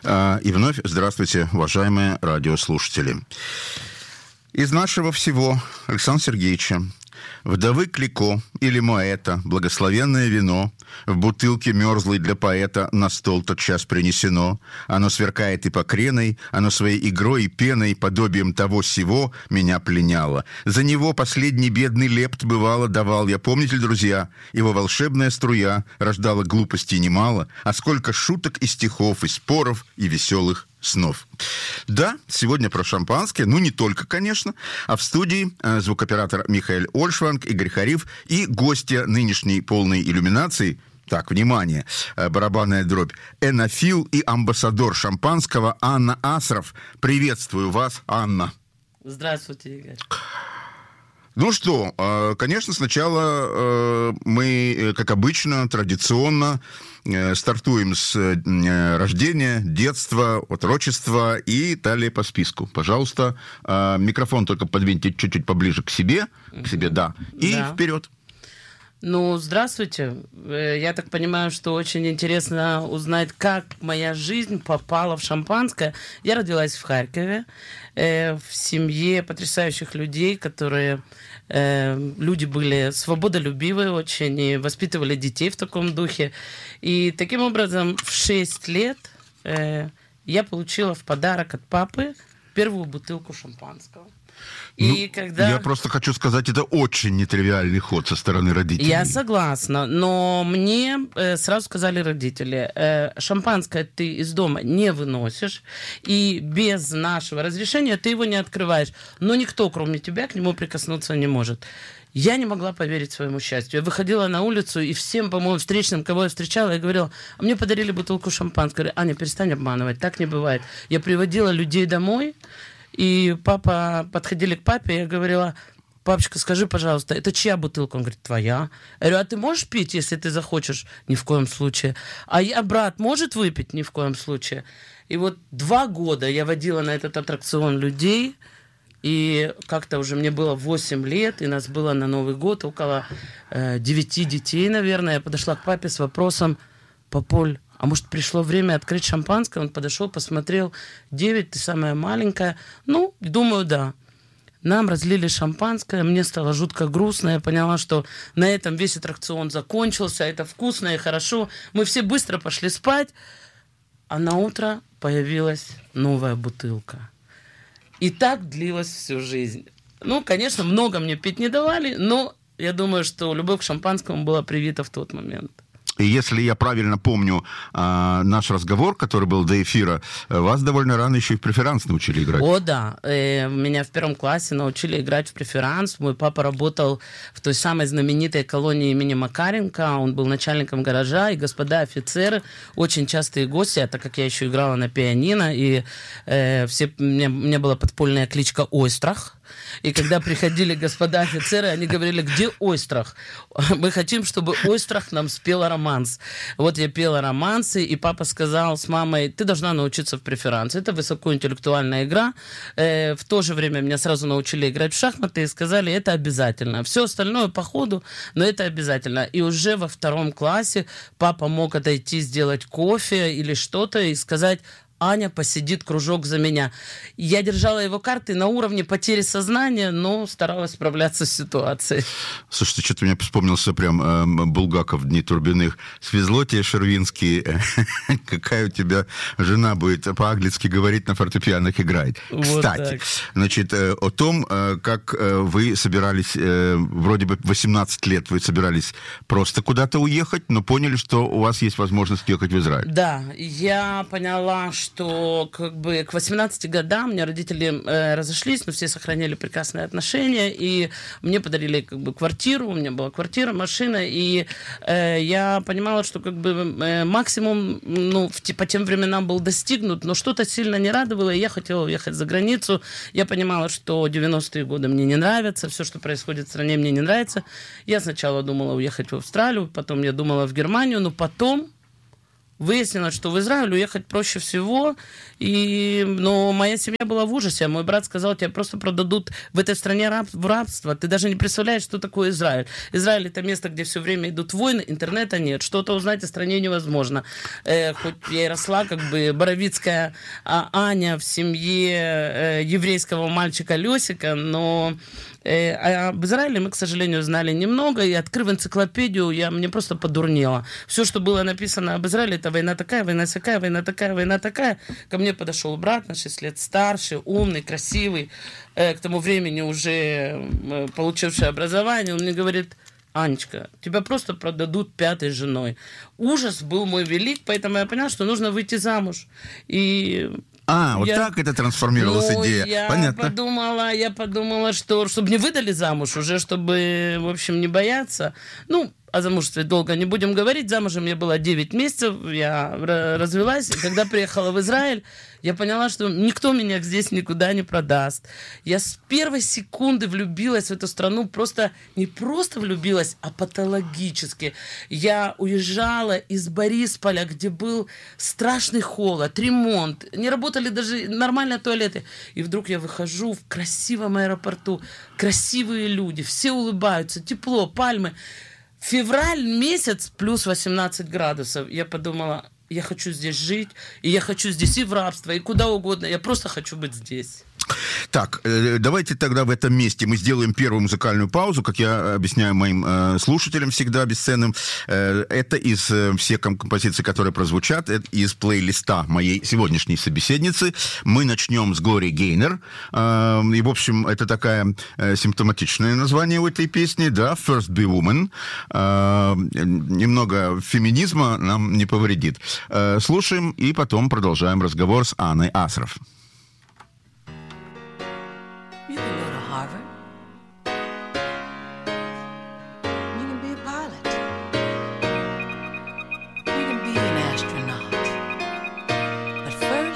И вновь здравствуйте, уважаемые радиослушатели. Из нашего всего Александра Сергеевича, вдовы Клико или Моэта, благословенное вино, в бутылке мерзлой для поэта на стол тотчас принесено. Оно сверкает и покреной, оно своей игрой и пеной, подобием того сего, меня пленяло. За него последний бедный лепт, бывало, давал я. Помните ли, друзья, его волшебная струя рождала глупостей немало, а сколько шуток и стихов, и споров, и веселых снов. Да, сегодня про шампанское, ну не только, конечно, а в студии звукооператор Михаэль Ольшванг, Игорь Хариф и гостья нынешней полной иллюминации, так, внимание, барабанная дробь, энофил и амбассадор шампанского Анна Асров. Приветствую вас, Анна. Здравствуйте, Игорь. Ну что, конечно, сначала мы, как обычно, традиционно стартуем с рождения, детства, отрочества и далее по списку. Пожалуйста, микрофон только подвиньте чуть-чуть поближе к себе, да, и да. Вперед. Ну, здравствуйте. Я так понимаю, что очень интересно узнать, как моя жизнь попала в шампанское. Я родилась в Харькове, в семье потрясающих людей, которые... люди были свободолюбивые очень и воспитывали детей в таком духе. И таким образом в 6 лет я получила в подарок от папы первую бутылку шампанского. И когда... Я просто хочу сказать, это очень нетривиальный ход со стороны родителей. Я согласна, но мне сразу сказали родители, шампанское ты из дома не выносишь, и без нашего разрешения ты его не открываешь. Но никто, кроме тебя, к нему прикоснуться не может. Я не могла поверить своему счастью. Я выходила на улицу, и всем, по-моему, встречным, кого я встречала, я говорила, а мне подарили бутылку шампанского. Я говорю, Аня, перестань обманывать, так не бывает. Я приводила людей домой, и папа, подходили к папе, я говорила, папочка, скажи, пожалуйста, это чья бутылка? Он говорит, твоя. Я говорю, а ты можешь пить, если ты захочешь? Ни в коем случае. А я, брат, может выпить? Ни в коем случае. И вот 2 года я водила на этот аттракцион людей, и как-то уже мне было 8 лет, и нас было на Новый год около 9 детей, наверное. Я подошла к папе с вопросом, папуль, а может, пришло время открыть шампанское? Он подошел, посмотрел, 9, ты самая маленькая. Ну, думаю, да. Нам разлили шампанское, мне стало жутко грустно. Я поняла, что на этом весь аттракцион закончился, это вкусно и хорошо. Мы все быстро пошли спать, а на утро появилась новая бутылка. И так длилось всю жизнь. Ну, конечно, много мне пить не давали, но я думаю, что любовь к шампанскому была привита в тот момент. И если я правильно помню наш разговор, который был до эфира, вас довольно рано еще и в преферанс научили играть. О, да. Меня в 1 классе научили играть в преферанс. Мой папа работал в той самой знаменитой колонии имени Макаренко. Он был начальником гаража. И господа офицеры, очень частые гости, так как я еще играла на пианино, и у меня была подпольная кличка Ойстрах. И когда приходили господа офицеры, они говорили, где Ойстрах? Мы хотим, чтобы Ойстрах нам спела романс. Вот я пела романсы, и папа сказал с мамой, ты должна научиться в преферанс. Это высокоинтеллектуальная игра. В то же время меня сразу научили играть в шахматы и сказали, это обязательно. Все остальное по ходу, но это обязательно. И уже во 2 классе папа мог отойти, сделать кофе или что-то и сказать, Аня посидит кружок за меня. Я держала его карты на уровне потери сознания, но старалась справляться с ситуацией. Слушайте, что-то мне вспомнился прям Булгаков «Дни Турбиных». Свезло тебе, Шервинский, какая у тебя жена будет по-английски говорить, на фортепианах играть. Вот кстати, так. Значит, о том, как вы собирались, вроде бы 18 лет вы собирались просто куда-то уехать, но поняли, что у вас есть возможность ехать в Израиль. Да, я поняла, что как бы к 18 годам у меня родители разошлись, но все сохранили прекрасные отношения, и мне подарили как бы квартиру, у меня была квартира, машина, и я понимала, что как бы максимум, ну, по тем временам был достигнут, но что-то сильно не радовало, и я хотела уехать за границу. Я понимала, что 90-е годы мне не нравятся, все, что происходит в стране, мне не нравится. Я сначала думала уехать в Австралию, потом я думала в Германию, но потом выяснилось, что в Израиль уехать проще всего, но моя семья была в ужасе. Мой брат сказал, тебя просто продадут в этой стране в рабство. Ты даже не представляешь, что такое Израиль. Израиль — это место, где все время идут войны, интернета нет, что-то узнать о стране невозможно. Хоть я и росла, как бы, боровицкая Аня в семье еврейского мальчика Лёсика, но об Израиле мы, к сожалению, знали немного, и, открыв энциклопедию, мне просто подурнело. Все, что было написано об Израиле, это война такая, война сякая, война такая, война такая. Ко мне подошел брат на 6 лет старше, умный, красивый, к тому времени уже получивший образование. Он мне говорит: Анечка, тебя просто продадут 5-й женой. Ужас был мой велик, поэтому я поняла, что нужно выйти замуж. И вот так это трансформировалась идея. Я Понятно. подумала, что чтобы не выдали замуж, уже чтобы, в общем, не бояться. О замужестве долго не будем говорить. Замужем я была 9 месяцев, я развелась. И когда приехала в Израиль, я поняла, что никто меня здесь никуда не продаст. Я с первой секунды влюбилась в эту страну. Не просто влюбилась, а патологически. Я уезжала из Борисполя, где был страшный холод, ремонт. Не работали даже нормальные туалеты. И вдруг я выхожу в красивом аэропорту. Красивые люди, все улыбаются, тепло, пальмы. Февраль месяц плюс 18 градусов. Я подумала, я хочу здесь жить, и я хочу здесь и в рабство, и куда угодно. Я просто хочу быть здесь. Так, давайте тогда в этом месте мы сделаем первую музыкальную паузу, как я объясняю моим слушателям всегда бесценным. Это из всех композиций, которые прозвучат, из плейлиста моей сегодняшней собеседницы. Мы начнем с Глории Гейнер. И, в общем, это такое симптоматичное название у этой песни, да, First Be Woman. Немного феминизма нам не повредит. Слушаем и потом продолжаем разговор с Анной Асров.